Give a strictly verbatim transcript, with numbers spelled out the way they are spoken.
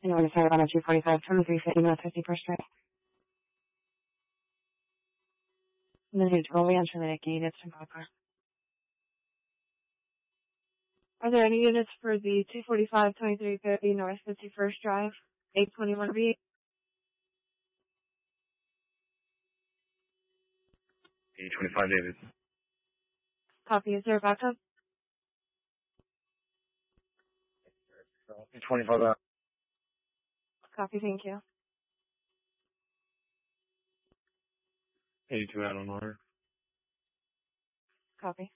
In order to on a two forty-five, twenty-three fifty North fifty-first Drive. And then who's rolling on Trinidad Gate, it's in Papa. Are there any units for the two forty-five, twenty-three fifty North fifty-first Drive, eight twenty-one B? eight twenty-five David. Copy. Is there a backup? eight twenty-five out. Copy. Thank you. eighty-two out on order. Copy.